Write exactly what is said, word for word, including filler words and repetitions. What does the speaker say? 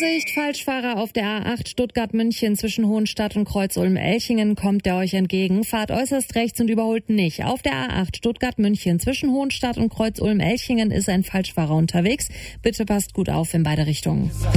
Vorsicht, Falschfahrer auf der A acht Stuttgart-München zwischen Hohenstadt und Kreuz-Ulm-Elchingen kommt der euch entgegen. Fahrt äußerst rechts und überholt nicht. Auf der A acht Stuttgart-München zwischen Hohenstadt und Kreuz-Ulm-Elchingen ist ein Falschfahrer unterwegs. Bitte passt gut auf in beide Richtungen.